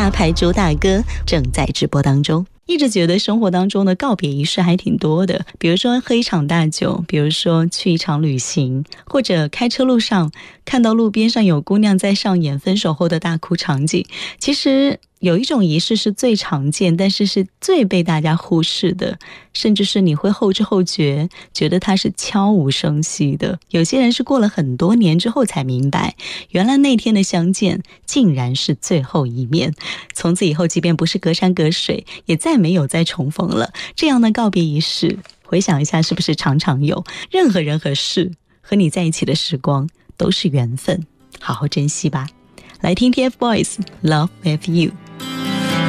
大牌主打歌正在直播当中。一直觉得生活当中的告别仪式还挺多的，比如说喝一场大酒，比如说去一场旅行，或者开车路上看到路边上有姑娘在上演分手后的大哭场景。其实有一种仪式是最常见，但是是最被大家忽视的，甚至是你会后知后觉，觉得它是悄无声息的。有些人是过了很多年之后才明白，原来那天的相见竟然是最后一面。从此以后，即便不是隔山隔水，也再没有再重逢了。这样的告别仪式，回想一下是不是常常有？任何人和事和你在一起的时光都是缘分，好好珍惜吧。来听 TFBOYS Love With You。